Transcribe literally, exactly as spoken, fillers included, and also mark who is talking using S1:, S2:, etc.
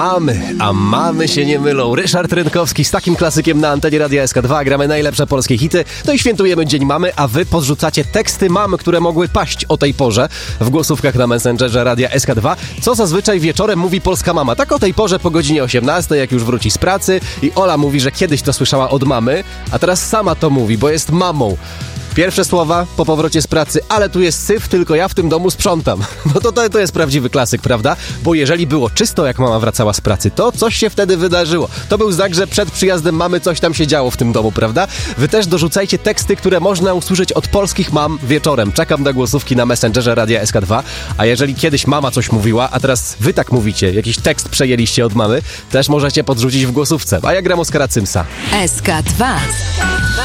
S1: A my, a mamy się nie mylą. Ryszard Rynkowski z takim klasykiem na antenie Radia S K dwa. Gramy najlepsze polskie hity. No i świętujemy Dzień Mamy, a wy podrzucacie teksty mam, które mogły paść o tej porze w głosówkach na Messengerze Radia S K dwa. Co zazwyczaj wieczorem mówi polska mama. Tak o tej porze po godzinie osiemnastej, jak już wróci z pracy. I Ola mówi, że kiedyś to słyszała od mamy, a teraz sama to mówi, bo jest mamą. Pierwsze słowa po powrocie z pracy, ale tu jest syf, tylko ja w tym domu sprzątam. No to, to to jest prawdziwy klasyk, prawda? Bo jeżeli było czysto, jak mama wracała z pracy, to coś się wtedy wydarzyło. To był znak, że przed przyjazdem mamy coś tam się działo w tym domu, prawda? Wy też dorzucajcie teksty, które można usłyszeć od polskich mam wieczorem. Czekam na głosówki na Messengerze Radia S K dwa. A jeżeli kiedyś mama coś mówiła, a teraz wy tak mówicie, jakiś tekst przejęliście od mamy, też możecie podrzucić w głosówce. A ja gram Oskara Cymsa.
S2: S K dwa.